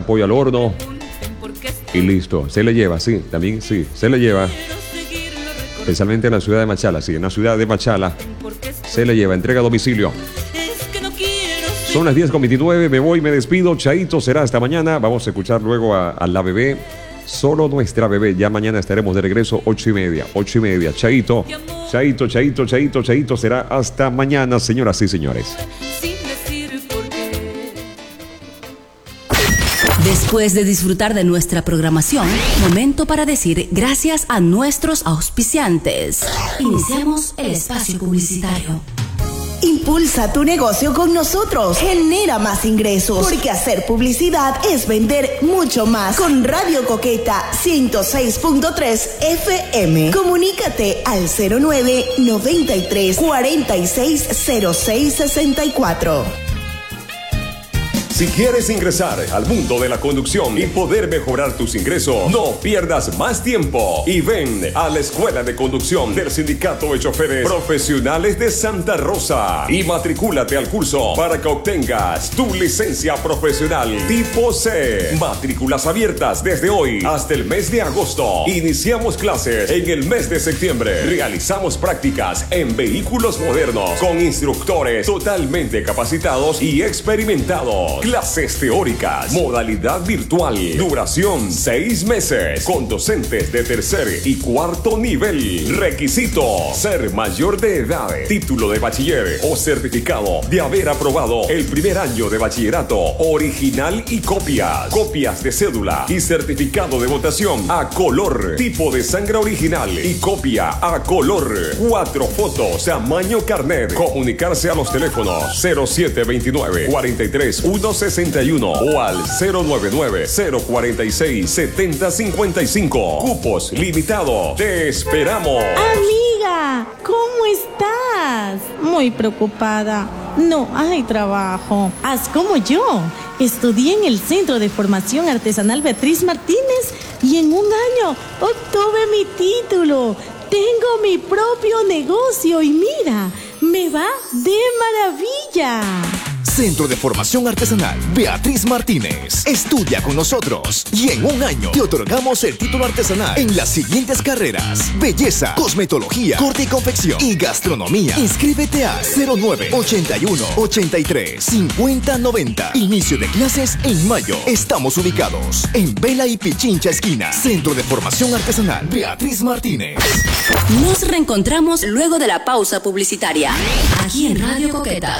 pollo al horno y listo. Se le lleva, sí, también sí, se le lleva. Especialmente en la ciudad de Machala, sí, en la ciudad de Machala se le lleva, entrega a domicilio. Son las 10:29, me voy, me despido. Chaito, será hasta mañana. Vamos a escuchar luego a la bebé. Solo nuestra bebé. Ya mañana estaremos de regreso, 8:30. Chaito, chaito, chaito, chaito, chaito. Será hasta mañana, señoras y señores. Después de disfrutar de nuestra programación, momento para decir gracias a nuestros auspiciantes. Iniciamos el espacio publicitario. Impulsa tu negocio con nosotros. Genera más ingresos. Porque hacer publicidad es vender mucho más. Con Radio Coqueta 106.3 FM. Comunícate al 09 93 46 06 64. Si quieres ingresar al mundo de la conducción y poder mejorar tus ingresos, no pierdas más tiempo y ven a la Escuela de Conducción del Sindicato de Choferes Profesionales de Santa Rosa y matricúlate al curso para que obtengas tu licencia profesional tipo C. Matrículas abiertas desde hoy hasta el mes de agosto. Iniciamos clases en el mes de septiembre. Realizamos prácticas en vehículos modernos con instructores totalmente capacitados y experimentados. Clases teóricas, modalidad virtual, duración 6 meses, con docentes de tercer y cuarto nivel. Requisito: ser mayor de edad, título de bachiller o certificado de haber aprobado el primer año de bachillerato, original y copias de cédula y certificado de votación a color, tipo de sangre original y copia a color, 4 fotos, tamaño carnet. Comunicarse a los teléfonos 0729 43 161 o al 099-046-7055. Cupos limitados. Te esperamos. Amiga, ¿cómo estás? Muy preocupada. No hay trabajo. Haz como yo. Estudié en el Centro de Formación Artesanal Beatriz Martínez y en un año obtuve mi título. Tengo mi propio negocio y mira, me va de maravilla. Centro de Formación Artesanal Beatriz Martínez. Estudia con nosotros y en un año te otorgamos el título artesanal en las siguientes carreras: belleza, cosmetología, corte y confección y gastronomía. Inscríbete a 09 81 83 50 90. Inicio de clases en mayo. Estamos ubicados en Vela y Pichincha esquina. Centro de Formación Artesanal Beatriz Martínez. Nos reencontramos luego de la pausa publicitaria aquí en Radio Coqueta